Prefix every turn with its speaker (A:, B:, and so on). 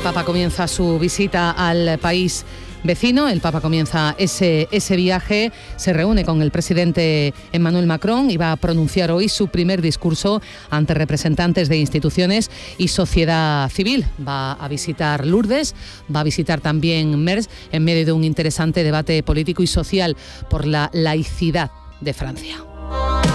A: Papa comienza su visita al país vecino. El Papa comienza ese viaje, se reúne con el presidente Emmanuel Macron y va a pronunciar hoy su primer discurso ante representantes de instituciones y sociedad civil. Va a visitar Lourdes, va a visitar también Mers, en medio de un interesante debate político y social por la laicidad de Francia.